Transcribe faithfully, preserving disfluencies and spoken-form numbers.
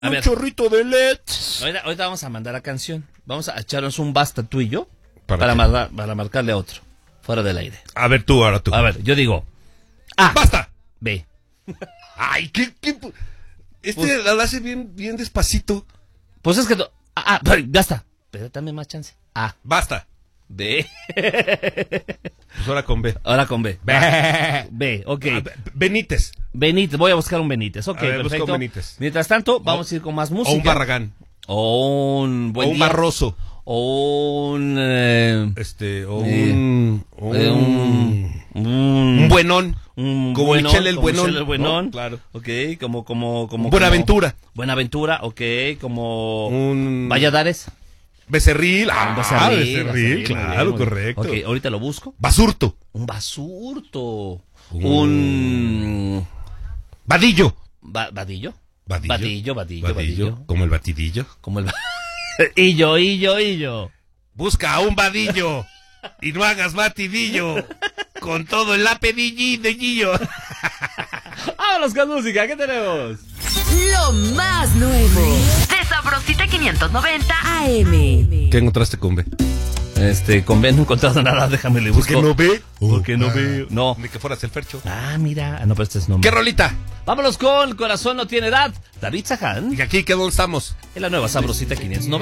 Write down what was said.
A un ver. chorrito de L E D. Ahorita, ahorita vamos a mandar la canción. Vamos a echarnos un basta tú y yo ¿Para para, qué? marcar, para marcarle a otro. Fuera del aire. A ver tú, ahora tú. A ver, yo digo A. ¡Basta! B. Ay, qué... qué... Este Pues- lo hace bien, bien despacito. Pues es que... no- Ah, ah, ya está. Pero dame más chance. A. Basta. B. Pues ahora con B. Ahora con B. B. B, ok. Ah, B- Benítez. Benítez, voy a buscar un Benítez. Ok, A ver, busca perfecto. un Benítez. Mientras tanto, vamos a ir con más música. O un Barragán. O un buen o un día. Barroso. O un... eh, Este, o Eh, un... o eh, un... un... un buenón. Un Como buenón, Michelle el como Buenón, Michelle el Buenón. ¿no? Claro. Ok, como... como, como Buenaventura. como- Buenaventura, ok, como... Un... Valladares. Becerril. Ah, Becerril, Becerril, Becerril, muy claro, bien, muy bien. correcto. Ok, ahorita lo busco. Basurto. Un basurto. Un- Un... Vadillo. ba- ¿Vadillo? Vadillo. Vadillo, vadillo, vadillo. Como el batidillo. Como el... Illo, illo, illo. Busca a un vadillo y no hagas batidillo con todo el apedillillo. Vámonos con música, ¿qué tenemos? Lo más nuevo de Sabrosita quinientos noventa A M. ¿Qué encontraste con B? Este, con B no he encontrado nada, déjame le ¿Por busco. qué no ve? ¿Por qué no veo? No. Ni que fueras el Fercho. Ah, mira. Ah, no, pero este es nombre. ¿Qué rolita? Vámonos con Corazón no tiene edad. David Saján. ¿Y aquí qué dónde estamos? En la nueva Sabrosita quinientos noventa.